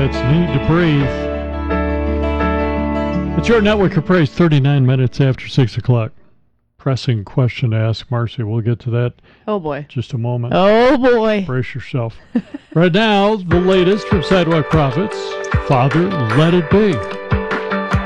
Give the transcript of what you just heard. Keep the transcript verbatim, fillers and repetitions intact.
That's Need to Breathe. It's your network of praise, thirty-nine minutes after six o'clock. Pressing question to ask Marcy. We'll get to that. Oh, boy. Just a moment. Oh, boy. Brace yourself. Right now, the latest from Sidewalk Prophets, Father, Let It Be.